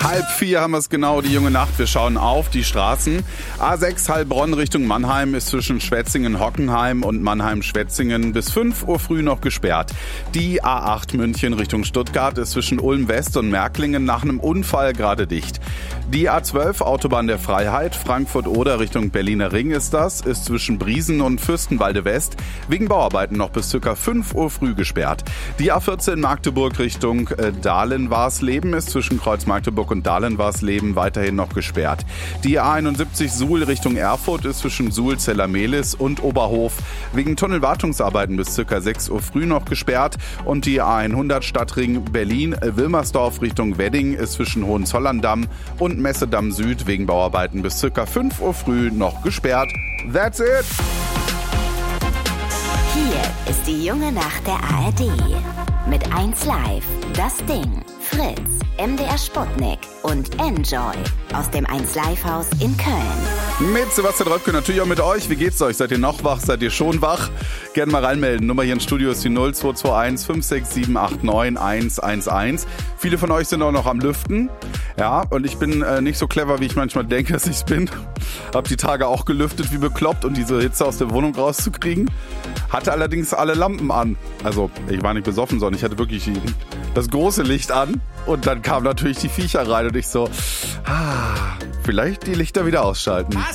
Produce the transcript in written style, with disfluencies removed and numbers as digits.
3:30 haben wir es genau, die junge Nacht. Wir schauen auf die Straßen. A6 Heilbronn Richtung Mannheim ist zwischen Schwetzingen-Hockenheim und Mannheim-Schwetzingen bis 5 Uhr früh noch gesperrt. Die A8 München Richtung Stuttgart ist zwischen Ulm-West und Märklingen nach einem Unfall gerade dicht. Die A12 Autobahn der Freiheit, Frankfurt-Oder Richtung Berliner Ring ist zwischen Briesen und Fürstenwalde West wegen Bauarbeiten noch bis ca. 5 Uhr früh gesperrt. Die A14 Magdeburg Richtung Dahlen-Warsleben ist zwischen Kreuz-Magdeburg und Dahlen-Warsleben weiterhin noch gesperrt. Die A71 Suhl Richtung Erfurt ist zwischen Suhl-Zellermehlis und Oberhof wegen Tunnelwartungsarbeiten bis ca. 6 Uhr früh noch gesperrt. Und die A100 Stadtring Berlin-Wilmersdorf Richtung Wedding ist zwischen Hohenzollern-Damm und Messedamm Süd wegen Bauarbeiten bis ca. 5 Uhr früh noch gesperrt. That's it! Hier ist die junge Nacht der ARD. Mit 1Live, Das Ding, Fritz, MDR Sputnik und Enjoy aus dem 1Live-Haus in Köln. Mit Sebastian Röpke, natürlich auch mit euch. Wie geht's euch? Seid ihr noch wach? Seid ihr schon wach? Gerne mal reinmelden. Nummer hier im Studio ist die 0221 567 89 111. Viele von euch sind auch noch am Lüften. Ja, und ich bin nicht so clever, wie ich manchmal denke, dass ich bin. Hab die Tage auch gelüftet wie bekloppt, um diese Hitze aus der Wohnung rauszukriegen. Hatte allerdings alle Lampen an. Also, ich war nicht besoffen, sondern ich hatte wirklich das große Licht an. Und dann kamen natürlich die Viecher rein und ich so, vielleicht die Lichter wieder ausschalten.